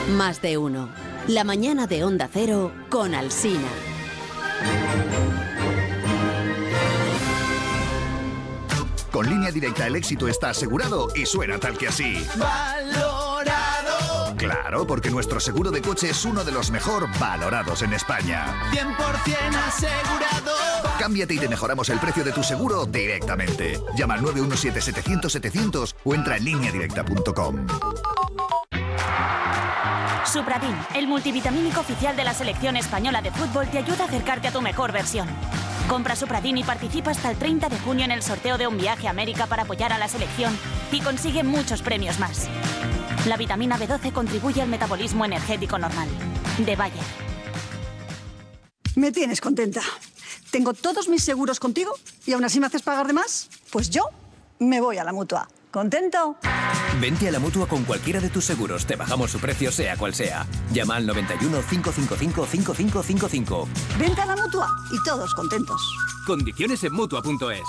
Más de uno. La mañana de Onda Cero con Alsina. Con Línea Directa el éxito está asegurado y suena tal que así. ¡Valorado! Claro, porque nuestro seguro de coche es uno de los mejor valorados en España. 100% asegurado. Cámbiate y te mejoramos el precio de tu seguro directamente. Llama al 917-700-700 o entra en lineadirecta.com. Supradin, el multivitamínico oficial de la selección española de fútbol, te ayuda a acercarte a tu mejor versión. Compra Supradin y participa hasta el 30 de junio en el sorteo de un viaje a América para apoyar a la selección y consigue muchos premios más. La vitamina B12 contribuye al metabolismo energético normal. De Bayer. Me tienes contenta. Tengo todos mis seguros contigo y aún así me haces pagar de más. Pues yo me voy a la Mutua. ¿Contento? Vente a la Mutua con cualquiera de tus seguros. Te bajamos su precio sea cual sea. Llama al 91 555 5555. Vente a la Mutua y todos contentos. Condiciones en Mutua.es.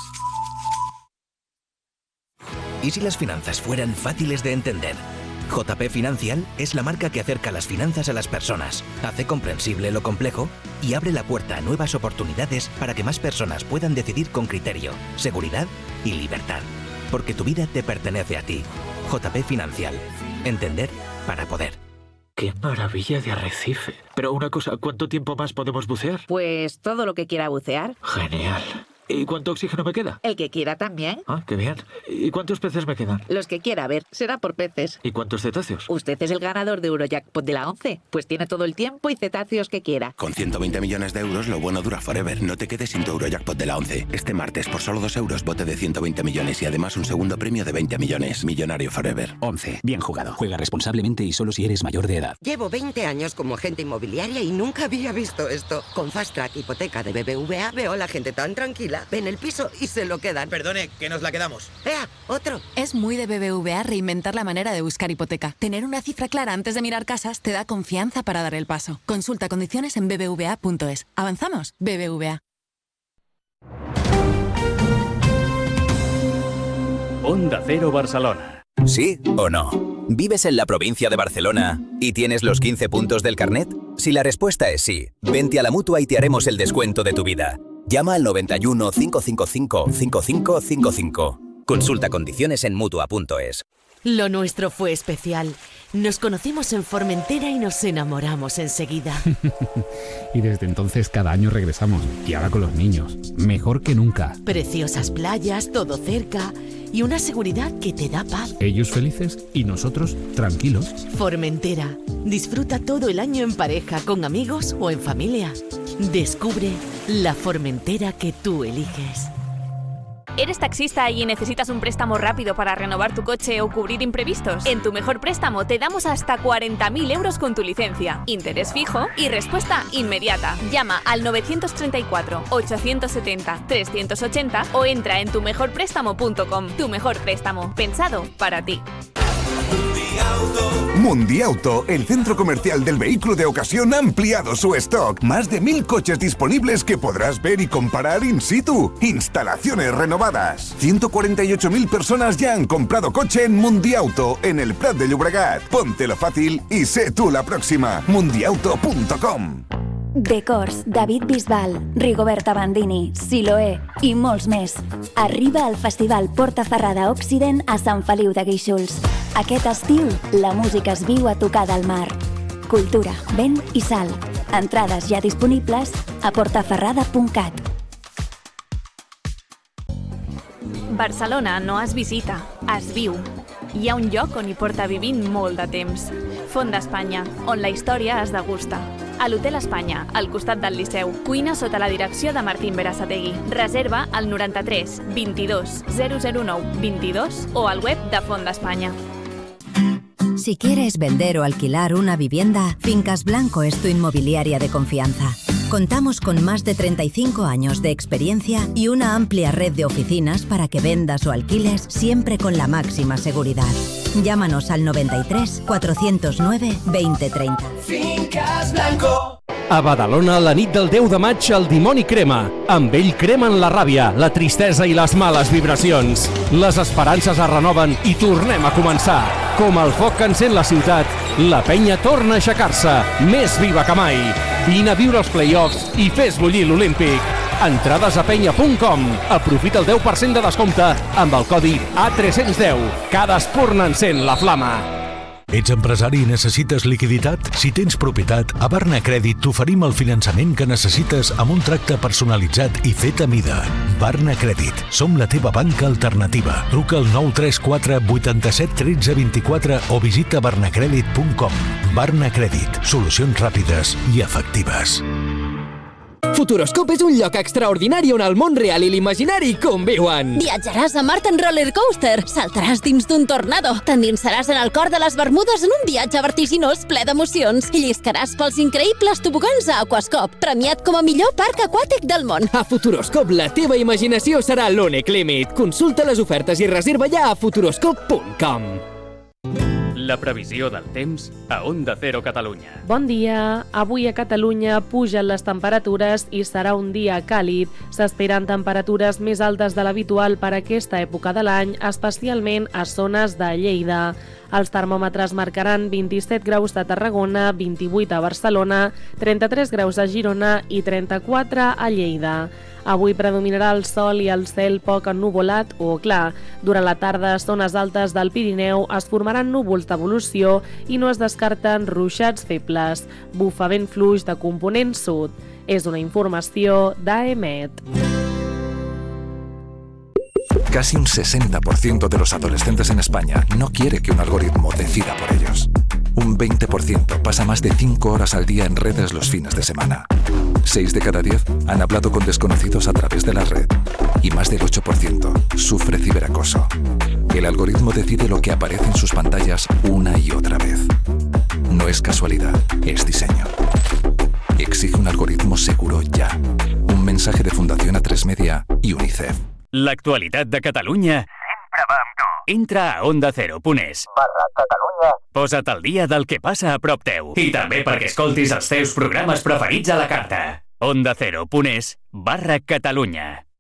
¿Y si las finanzas fueran fáciles de entender? JP Financial es la marca que acerca las finanzas a las personas, hace comprensible lo complejo y abre la puerta a nuevas oportunidades para que más personas puedan decidir con criterio, seguridad y libertad. Porque tu vida te pertenece a ti. JP Financial. Entender para poder. ¡Qué maravilla de arrecife! Pero una cosa, ¿cuánto tiempo más podemos bucear? Pues todo lo que quiera bucear. Genial. ¿Y cuánto oxígeno me queda? El que quiera también. Ah, qué bien. ¿Y cuántos peces me quedan? Los que quiera, a ver, será por peces. ¿Y cuántos cetáceos? Usted es el ganador de Eurojackpot de la 11. Pues tiene todo el tiempo y cetáceos que quiera. Con 120 millones de euros, lo bueno dura forever. No te quedes sin tu Eurojackpot de la 11. Este martes, por solo 2 euros, bote de 120 millones y además un segundo premio de 20 millones. Millonario forever. 11. Bien jugado. Juega responsablemente y solo si eres mayor de edad. Llevo 20 años como agente inmobiliaria y nunca había visto esto. Con Fast Track Hipoteca de BBVA veo a la gente tan tranquila. Ven el piso y se lo quedan. Perdone, que nos la quedamos. ¡Ea! ¡Otro! Es muy de BBVA reinventar la manera de buscar hipoteca. Tener una cifra clara antes de mirar casas te da confianza para dar el paso. Consulta condiciones en bbva.es. ¿Avanzamos? BBVA. Onda Cero Barcelona. ¿Sí o no? ¿Vives en la provincia de Barcelona y tienes los 15 puntos del carnet? Si la respuesta es sí, vente a la Mutua y te haremos el descuento de tu vida. Llama al 91 555 5555. Consulta condiciones en Mutua.es. Lo nuestro fue especial. Nos conocimos en Formentera y nos enamoramos enseguida. Y desde entonces cada año regresamos. Y ahora con los niños. Mejor que nunca. Preciosas playas, todo cerca y una seguridad que te da paz. Ellos felices y nosotros tranquilos. Formentera. Disfruta todo el año en pareja, con amigos o en familia. Descubre la Formentera que tú eliges. ¿Eres taxista y necesitas un préstamo rápido para renovar tu coche o cubrir imprevistos? En Tu Mejor Préstamo te damos hasta 40.000 euros con tu licencia, interés fijo y respuesta inmediata. Llama al 934-870-380 o entra en tumejorprestamo.com. Tu Mejor Préstamo, pensado para ti. Mundiauto, el centro comercial del vehículo de ocasión, ha ampliado su stock. Más de 1.000 coches disponibles que podrás ver y comparar in situ. Instalaciones renovadas. 148.000 personas ya han comprado coche en Mundiauto, en el Prat de Llobregat. Póntelo fácil y sé tú la próxima. Mundiauto.com. Decors, David Bisbal, Rigoberta Bandini, Siloé i molts més. Arriba al Festival Porta Ferrada Occident a Sant Feliu de Guíxols. Aquest estiu, la música es viu a tocar del mar. Cultura, vent i sal. Entrades ja disponibles a portaferrada.cat. Barcelona no es visita, es viu. Hi ha un lloc on hi porta vivint molt de temps. Font d'Espanya, on la història es degusta. A l'Hotel Espanya, al costat del Liceu. Cuina sota la direcció de Martín Berasategui. Reserva al 93 22 009 22 o al web de Font d'Espanya. Si quieres vender o alquilar una vivienda, Fincas Blanco es tu inmobiliaria de confianza. Contamos con más de 35 años de experiencia y una amplia red de oficinas para que vendas o alquiles siempre con la máxima seguridad. Llámanos al 93 409 2030. Fincas Blanco. A Badalona, la nit del 10 de maig, el dimoni crema. Amb ell cremen la ràbia, la tristesa i les males vibracions. Les esperances es renoven i tornem a començar. Com el foc que encén la ciutat, la penya torna a aixecar-se, més viva que mai. Vine a viure els play-offs i fes bullir l'Olímpic. Entrades a penya.com. Aprofita el 10% de descompte amb el codi A310. Cada espurna encén la flama. Ets empresari i necessites liquiditat? Si tens propietat, a Barna Crèdit t'oferim el finançament que necessites amb un tracte personalitzat i fet a mida. Barna Crèdit. Som la teva banca alternativa. Truca al 934 87 13 24 o visita barnacredit.com. Barna Crèdit. Solucions ràpides i efectives. Futuroscope és un lloc extraordinari on el món real i l'imaginari conviuen. Viatjaràs a Mart en roller coaster, saltaràs dins d'un tornado, t'endinsaràs en el cor de les Bermudes en un viatge vertiginós ple d'emocions i lliscaràs pels increïbles tobogans a Aquascope, premiat com a millor parc aquàtic del món. A Futuroscope la teva imaginació serà l'únic límit. Consulta les ofertes i reserva ja a futuroscope.com. La previsió del temps a Onda Cero Catalunya. Bon dia. Avui a Catalunya pugen les temperatures i serà un dia càlid. S'esperen temperatures més altes de l'habitual per a aquesta època de l'any, especialment a zones de Lleida. Els termòmetres marcaran 27 graus a Tarragona, 28 a Barcelona, 33 graus a Girona i 34 a Lleida. Avui predominarà el sol i el cel poc ennuvolat o clar. Durant la tarda, a zones altes del Pirineu es formaran núvols d'evolució i no es descarten ruixats febles. Bufa vent fluix de component sud. És una informació d'AEMET. Casi un 60% de los adolescentes en España no quiere que un algoritmo decida por ellos. Un 20% pasa más de 5 horas al día en redes los fines de semana. 6 de cada 10 han hablado con desconocidos a través de la red. Y más del 8% sufre ciberacoso. El algoritmo decide lo que aparece en sus pantallas una y otra vez. No es casualidad, es diseño. Exige un algoritmo seguro ya. Un mensaje de Fundación A3 Media y UNICEF. L'actualitat de Catalunya sempre va amb tu. Entra a ondacero.es/Catalunya. Posa't al dia del que passa a prop teu. I també perquè escoltis els teus programes preferits a la carta. ondacero.es/Catalunya.